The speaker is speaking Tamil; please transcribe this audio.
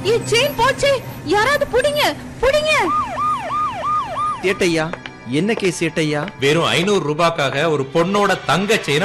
என் செயின் போச்சு, யாராவது புடிங்க புடிங்க. சேட்டையா, என்ன கேஸ் சேட்டையா? வெறும் 500 ரூபாய்க்காக ஒரு பொண்ணோட தங்க செயினை